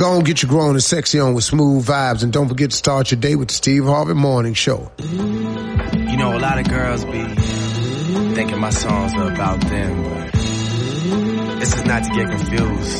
Go on, get your grown and sexy on with smooth vibes, and don't forget to start your day with the Steve Harvey Morning Show. You know, a lot of girls be thinking my songs are about them, but this is not to get confused.